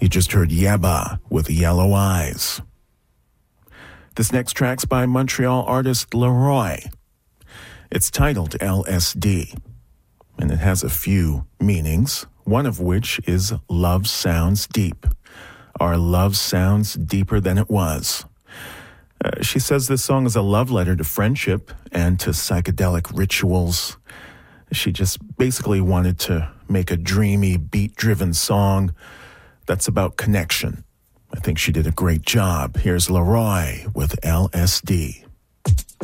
You just heard Yebba with Yellow Eyes. This next track's by Montreal artist Leroy. It's titled LSD, and it has a few meanings, one of which is love sounds deep. Our love sounds deeper than it was. She says this song is a love letter to friendship and to psychedelic rituals. She just basically wanted to make a dreamy, beat-driven song that's about connection. I think she did a great job. Here's Leroy with LSD.